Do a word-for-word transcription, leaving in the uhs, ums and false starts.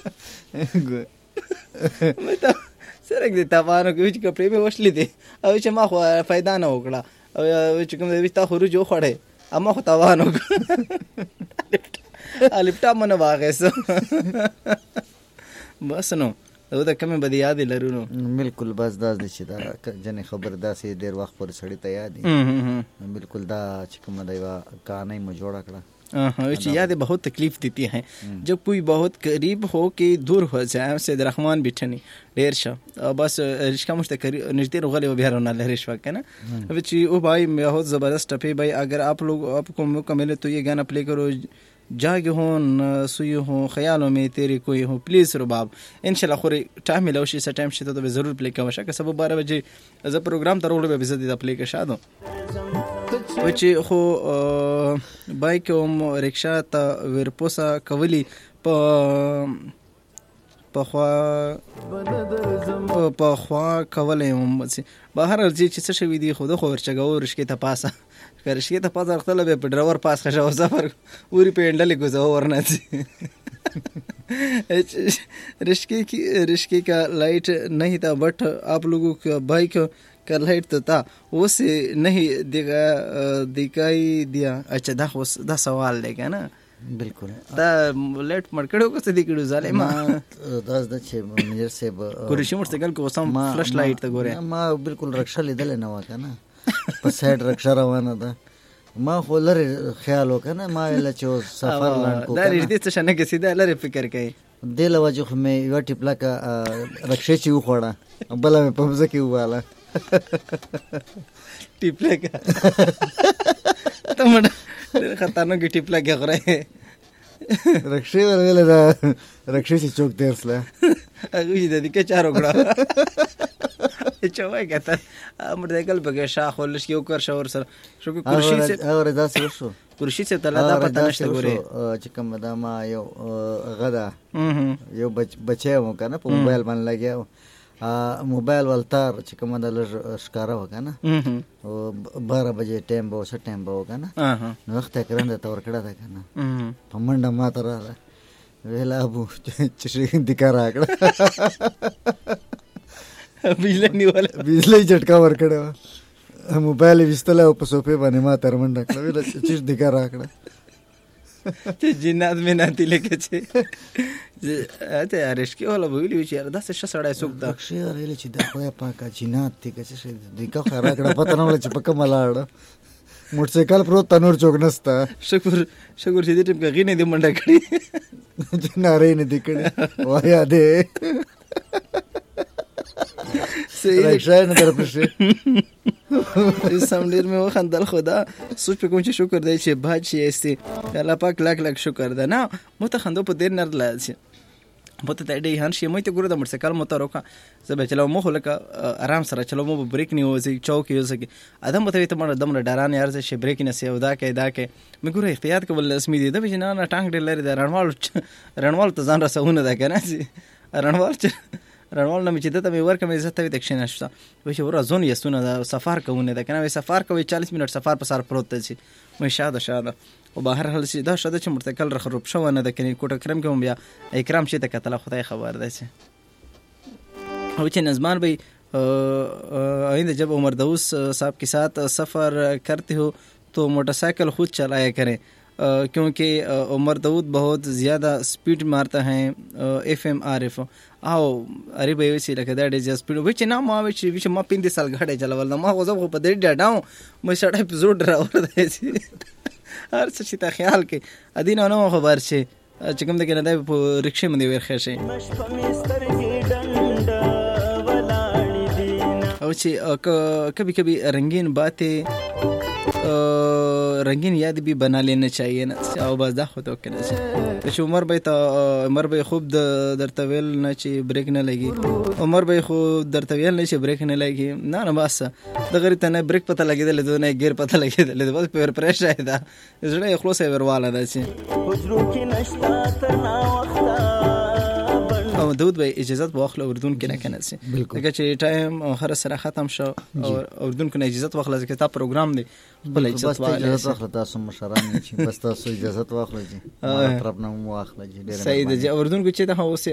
مې ته سره دې تاوانو کې چې کپړې مې وشلې دي او چې ما خو فایده نه وکړه او چې کوم دې تا خروج وخوړې اما خو تاوان وکړه لپټاپ مې نه واغېسته بس نو او دا کمې به دې یادې لرو نو بالکل بس دا چې دا ځینې خبرې داسې ډېر وخت پورې سړي ته یاد دي بالکل دا چې کومه دا یوه کہانی مو جوړه کړه یادیں بہت تکلیف دیتی ہیں جب کوئی بہت قریب ہو کہ دور ہو جائے سے رحمان بیٹھنی ډیر شه بس رشکا مشتکر نږدې رغلی و بیا رونه لري شو کنه وچی او بھائی بہت زبردست ٹپی بھائی اگر آپ لوگ آپ کو موقع ملے تو یہ گانا پلے کرو جاگے ہوں سوئی ہوں خیالوں میں تیرے کوئی ہوں پلیز رباب انشاءاللہ خوري ټایم ملو شي س ټایم شته ته ضرور پلے کوم شکه سبب بارہ بجے ز پروګرام ته ورول به زدي د پلے کې شادو وچی خو بایک او رکشا ته ورپوسا کولی په پخوا پخوا کولې هم بهر ارزي چې څه شوی دی خو د خو ورچګو رشکې ته پاسه رشکې ته پاسه وختله به په ډرایور پاس خشاو سفر پوری په انډلې گزو ورنه رشکې کی رشکې کا لائٹ نہیں تھا بٹ آپ لوگوں کا بائک کا لائٹ تو تھا وہ سے نہیں دکھائی دیا اچھا دا دا سوال دی کنه بالکل دا لټ مړکړو کو څه دی کړو ظالم ما دا د چې منیر صاحب کوریشي مرتګل کو سم فلش لایټ ته ګوره ما بالکل رکشا لیدل نه وکنه په سایډ رکشا روانه ده ما خو لري خیال وکنه ما له چې سفر لاند کو دا دې څه شنه کې سیده لري فکر کوي د لوجه خو مې یو ټیپلا کا رکشې چې وخوړه بل مې پمزه کې واله ټیپلا کا تمړه خطرناک ټیپلا کې غره رکشې ورغله دا رکشې چې چوک تیرسله هغه دې د کې چارو کړه چوای کته امر دې کل بګه شاخ ولش یو کر شاور سره شو کرشي سے اور داسې وشو کرشي سے تلا دا پته نشته ګوره چې کوم دا ما یو غدا یو بچي مو کنه په موبایل باندې لګیاو موبایل ولتار چې کوم د لږ ښکارا وکنه او بارہ بجې ټایم به وسه ټایم به وکنه نو وخت کرند ته ور کړه ده کنه په منډه ما تر ویلا ابو چې دکا راکړه بجلی نیواله بجلی جټکا ور کړه موبایل وستله او په سوفه باندې ما تر منډه کړه ویلا چې دکا راکړه چې جنات مې ناتي لکه چې اته ارشکي ولا ویلی چې دا څه سړی سوق دا شي ویل چې د خدای پاکه جنات تی چې دکا راکړه پته نه ول چې پکه ملاړه موټرسایکل پروت تنور چوک نستا شکر شکر چې دې ټیم کې غینې دې منډه کړې جنارې نه دې کړې وایا دې رکشا نه در پښې سم ډیر مې وخندل خدا سوچ په کوم چې شکر دی چې باج شي استي الله پاک لاک لاک شکر ده نه مو ته خندو په دیر نه لاسي مو ته دې هان شي مې ته ګوره د موټرسایکل مو ته روکا زه به چلو مو خلک آرام سره چلو مو بریک نه وځي چوک یو سکه ادم ته ته مړ دم ډاران یار چې بریک نه سی ودا کې دا کې مې ګوره احتیاط کول لازمي دی د بجنا نه ټانګ ډیر لري د رڼوال رڼوال ته ځان رسونه ده کنه سي رڼوال رڼوال نه چې ته مې ورکه مې عزت ته تکشن نشته وای چې ور ازون یسونه دا سفر کوونه ده کنه سفر کوي چالیس منټ سفر په سر پروت دی مې شاده شاده او بهر حال سي دا شاده چې مرتکل رخروب شو نه ده کنه کوټه کرم کوم بیا اکرام شي ته کتل خدای خبر ده چې او چې نظمان بھائی آئندہ جب عمر داؤس صاحب کے ساتھ سفر کرتے ہو تو موٹر سائیکل خود چلایا کریں کیونکہ عمر داؤد بہت زیادہ سپیڈ مارتا ہے ایف ایم آر ایف او اری به وسی لکه دا ډیز سپیډ وچ نه ما وچ وچ ما پین دي سال غړې چلول ما غوځم خو په دې ډاډاو مې سړی په زور ډراور دی هر څه چې ته خیال کې ادین نو خبر شي چې کوم دغه نه په رکشې باندې ورخه شي او چې کبھی کبھی رنگین باتیں رنگین یاد بھی بنا لینا چاہیے نا او بس دا خود وکنه چې عمر به ته عمر به خوب درته ویل نه چې بریک نه لګي عمر به خو درته ویل نه چې بریک نه لګي نه نه بس د غری ته نه بریک پته لګیدل نه ګیر پته لګیدل بس پر پرېشه ده زړه خلاص ورواله ده چې او داود به اجازه واخله اردن کې نه کنه سي دغه چې ټایم هر سره ختم شو او اردن کې اجازه واخله چې تا پروګرام دی بل اجازه واخله تاسو مشران چې بس تاسو اجازه واخله چې طرف نه واخله ډیر صحیح دی اردن کې چې ته اوس